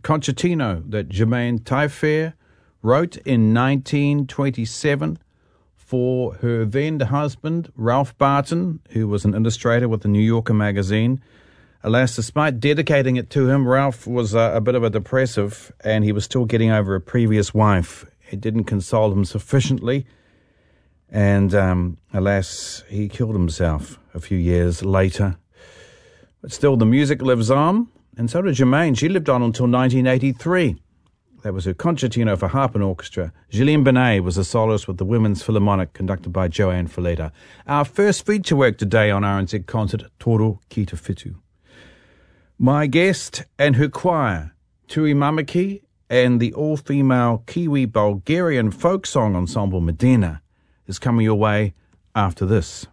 concertino that Germaine Taillefer wrote in 1927 for her then husband, Ralph Barton, who was an illustrator with the New Yorker magazine. Alas, despite dedicating it to him, Ralph was a bit of a depressive, and he was still getting over a previous wife. It didn't console him sufficiently, and alas, he killed himself a few years later. But still, the music lives on, and so did Germaine. She lived on until 1983. That was her concertino for harp and orchestra. Julien Benet was a soloist with the Women's Philharmonic, conducted by Joanne Fileta. Our first feature work today on RNZ Concert, Toro Ki Te Whitu. My guest and her choir, Tui Mamaki, and the all-female Kiwi Bulgarian folk song ensemble Medina, is coming your way after this.